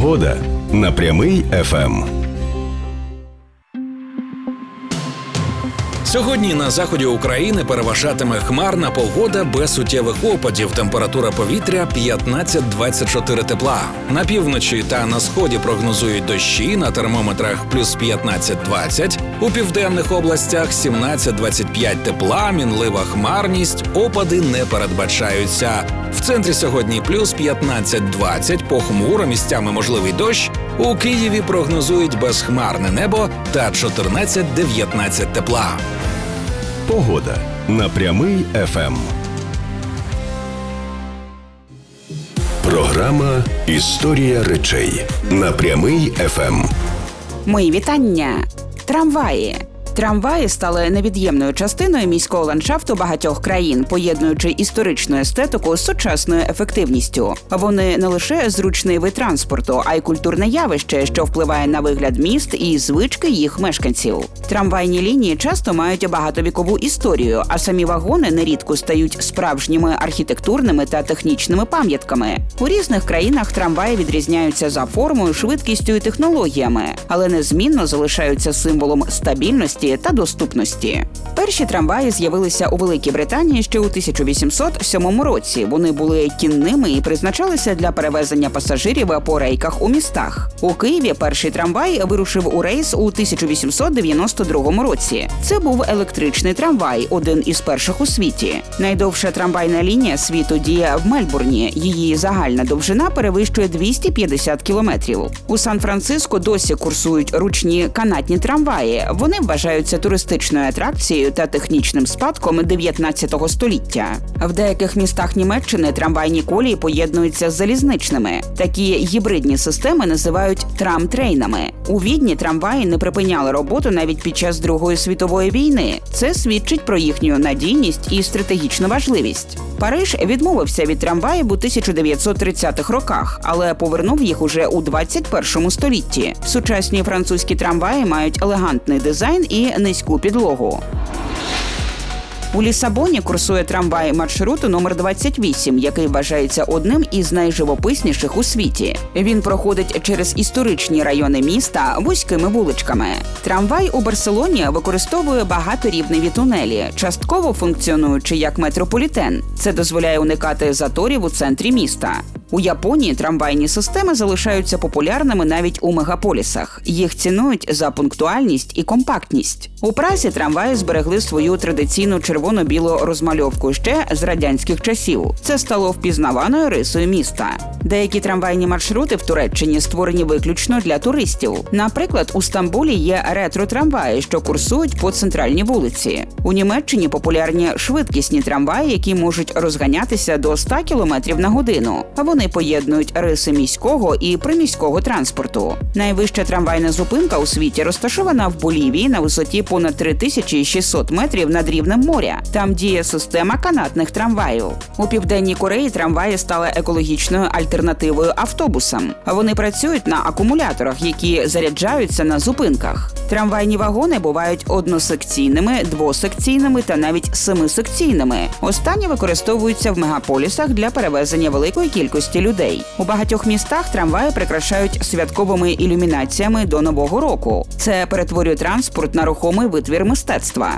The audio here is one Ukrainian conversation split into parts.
Погода на Прямий ФМ. Сьогодні на заході України переважатиме хмарна погода без суттєвих опадів. Температура повітря 15-24 тепла. На півночі та на сході прогнозують дощі, на термометрах плюс 15-20. У південних областях 17-25 тепла, мінлива хмарність, опади не передбачаються. В центрі сьогодні плюс 15-20, похмуро, місцями можливий дощ. У Києві прогнозують безхмарне небо та 14-19 тепла. Погода на Прямий ФМ. Програма «Історія речей» на Прямий ФМ. Мої вітання. Трамваї. Трамваї стали невід'ємною частиною міського ландшафту багатьох країн, поєднуючи історичну естетику з сучасною ефективністю. Вони не лише зручний вид транспорту, а й культурне явище, що впливає на вигляд міст і звички їх мешканців. Трамвайні лінії часто мають багатовікову історію, а самі вагони нерідко стають справжніми архітектурними та технічними пам'ятками. У різних країнах трамваї відрізняються за формою, швидкістю і технологіями, але незмінно залишаються символом стабільності та доступності. Перші трамваї з'явилися у Великій Британії ще у 1807 році. Вони були кінними і призначалися для перевезення пасажирів по рейках у містах. У Києві перший трамвай вирушив у рейс у 1892 році. Це був електричний трамвай, один із перших у світі. Найдовша трамвайна лінія світу діє в Мельбурні. Її загальна довжина перевищує 250 кілометрів. У Сан-Франциско досі курсують ручні канатні трамваї. Вони вважаються туристичною атракцією та технічним спадком 19 століття. В деяких містах Німеччини трамвайні колії поєднуються з залізничними. Такі гібридні системи називають трамтрейнами. У Відні трамваї не припиняли роботу навіть під час Другої світової війни. Це свідчить про їхню надійність і стратегічну важливість. Париж відмовився від трамваїв у 1930-х роках, але повернув їх уже у 21 столітті. Сучасні французькі трамваї мають елегантний дизайн і низьку підлогу. У Лісабоні курсує трамвай маршруту номер 28, який вважається одним із найживописніших у світі. Він проходить через історичні райони міста вузькими вуличками. Трамвай у Барселоні використовує багаторівневі тунелі, частково функціонуючи як метрополітен. Це дозволяє уникати заторів у центрі міста. У Японії трамвайні системи залишаються популярними навіть у мегаполісах. Їх цінують за пунктуальність і компактність. У Празі трамваї зберегли свою традиційну червоно-білу розмальовку ще з радянських часів. Це стало впізнаваною рисою міста. Деякі трамвайні маршрути в Туреччині створені виключно для туристів. Наприклад, у Стамбулі є ретро-трамваї, що курсують по центральній вулиці. У Німеччині популярні швидкісні трамваї, які можуть розганятися до 100 км на годину. Вони поєднують риси міського і приміського транспорту. Найвища трамвайна зупинка у світі розташована в Болівії на висоті понад 3600 метрів над рівнем моря. Там діє система канатних трамваїв. У Південній Кореї трамваї стали екологічною альтернативою автобусам. Вони працюють на акумуляторах, які заряджаються на зупинках. Трамвайні вагони бувають односекційними, двосекційними та навіть семисекційними. Останні використовуються в мегаполісах для перевезення великої кількості людей. У багатьох містах трамваї прикрашають святковими ілюмінаціями до Нового року. Це перетворює транспорт на рухомий витвір мистецтва.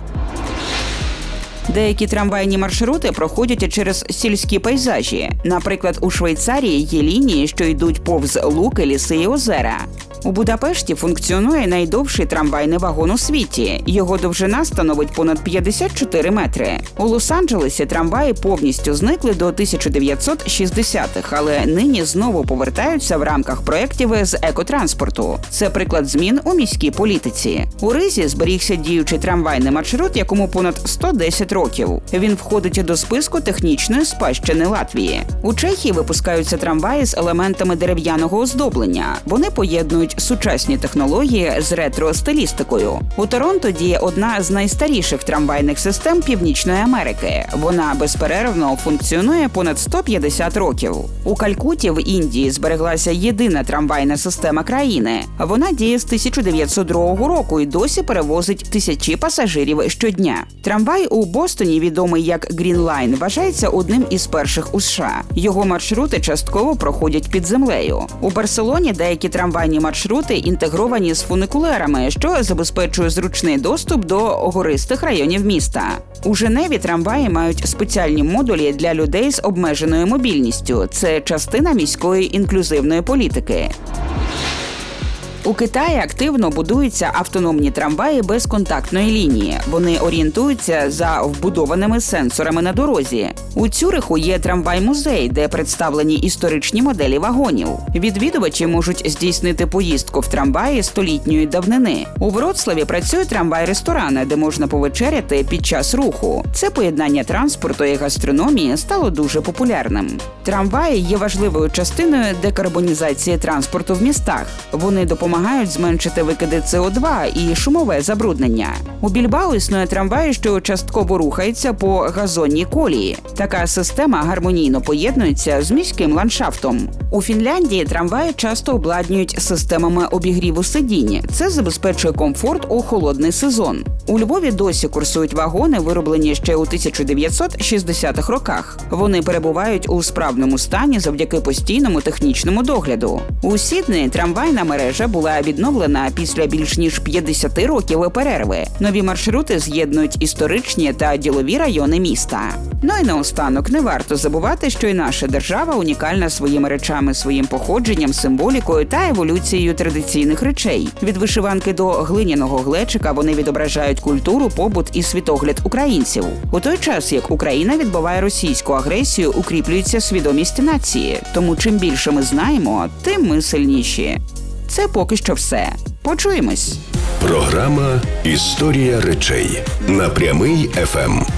Деякі трамвайні маршрути проходять через сільські пейзажі. Наприклад, у Швейцарії є лінії, що йдуть повз луки, ліси і озера. У Будапешті функціонує найдовший трамвайний вагон у світі. Його довжина становить понад 54 метри. У Лос-Анджелесі трамваї повністю зникли до 1960-х, але нині знову повертаються в рамках проєктів з екотранспорту. Це приклад змін у міській політиці. У Ризі зберігся діючий трамвайний маршрут, якому понад 110 років. Він входить до списку технічної спадщини Латвії. У Чехії випускаються трамваї з елементами дерев'яного оздоблення. Вони поєднують поєднують сучасні технології з ретро-стилістикою. У Торонто діє одна з найстаріших трамвайних систем Північної Америки. Вона безперервно функціонує понад 150 років. У Калькутті в Індії збереглася єдина трамвайна система країни. Вона діє з 1902 року і досі перевозить тисячі пасажирів щодня. Трамвай у Бостоні, відомий як Green Line, вважається одним із перших у США. Його маршрути частково проходять під землею. У Барселоні деякі трамвайні маршрути інтегровані з фуникулерами, що забезпечує зручний доступ до гористих районів міста. У Женеві трамваї мають спеціальні модулі для людей з обмеженою мобільністю. Це частина міської інклюзивної політики. У Китаї активно будуються автономні трамваї без контактної лінії. Вони орієнтуються за вбудованими сенсорами на дорозі. У Цюриху є трамвай-музей, де представлені історичні моделі вагонів. Відвідувачі можуть здійснити поїздку в трамваї столітньої давнини. У Вроцлаві працює трамвай-ресторан, де можна повечеряти під час руху. Це поєднання транспорту і гастрономії стало дуже популярним. Трамваї є важливою частиною декарбонізації транспорту в містах. Вони допомагають зменшити викиди СО2 і шумове забруднення. У Більбао існує трамвай, що частково рухається по газонній колії. Така система гармонійно поєднується з міським ландшафтом. У Фінляндії трамваї часто обладнують системами обігріву сидінь. Це забезпечує комфорт у холодний сезон. У Львові досі курсують вагони, вироблені ще у 1960-х роках. Вони перебувають у справному стані завдяки постійному технічному догляду. У Сіднеї трамвайна мережа була відновлена після більш ніж 50 років перерви. Нові маршрути з'єднують історичні та ділові райони міста. Ну і наостанок, не варто забувати, що і наша держава унікальна своїми речами, своїм походженням, символікою та еволюцією традиційних речей. Від вишиванки до глиняного глечика вони відображають культуру, побут і світогляд українців. У той час, як Україна відбиває російську агресію, укріплюється свідомість нації. Тому чим більше ми знаємо, тим ми сильніші. Це поки що все. Почуємось. Програма «Історія речей» на Прямий ФМ.